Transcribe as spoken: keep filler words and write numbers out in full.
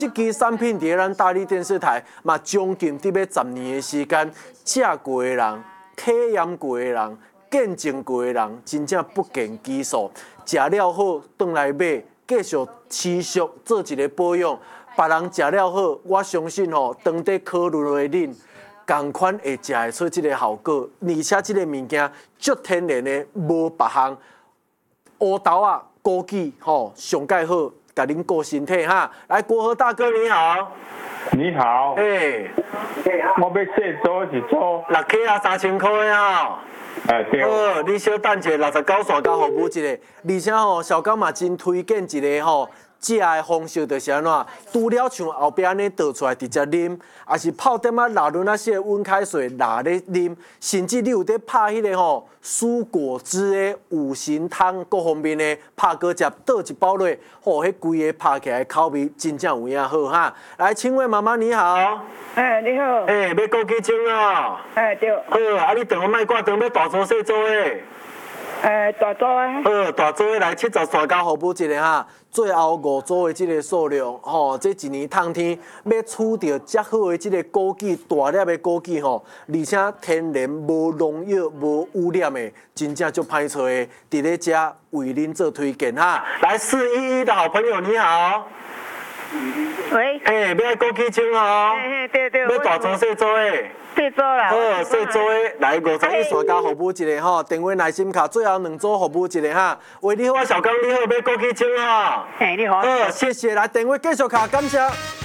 这支产品伫咱大理电视台嘛，将近伫要十年的时间，食过的人、体验过的人、见证过的人，真正不计其数。食了好，转来买，继续持续做一个保养。别人食了好，我相信吼，当地考虑的恁，同款会食会出这个效果，而且这个物件足天然的，无别项。乌豆啊、枸杞吼，上介好。甲恁顾身体哈，来国和大哥你好， 你好， 哎、欸， 我要洗澡一组， 六克啊三千块啊， 哎对， 好，你小等者，六十九线甲服务一个，而且吼，小刚嘛真推荐一个吼。食的方式就是安怎，除了像后壁安尼倒出来直接啉，也是泡点仔热润仔些温开水拿咧啉，甚至你有得拍迄个吼蔬果汁的五行汤各方面的拍个食倒一包落，吼，迄规个拍起来口味真正有影好哈。来，青薇妈妈你好， 哎你好， 哎、欸，要枸杞精哦， 哎对， 好，啊你电话莫挂断，要大做细做诶。 诶，大组诶。 好，大组的来七十三加服务一个哈，最后五组的这个数量，吼，这一年冬天要取到较好的这个枸杞，大粒的枸杞吼，而且天然无农药、无污染的，真正足歹找的，伫咧遮为恁做推荐哈。来四一一的好朋友你好， 喂， 嘿，要爱枸杞精哦， 嘿嘿对对， 要大组细组的。 细组啦， 好，细组的来五十一线加服务一个吼，电话耐心卡，最后两组服务一个哈。喂，你好，小刚你好，要枸杞精哦。 嘿，你好。 好，谢谢，来电话继续卡，感谢。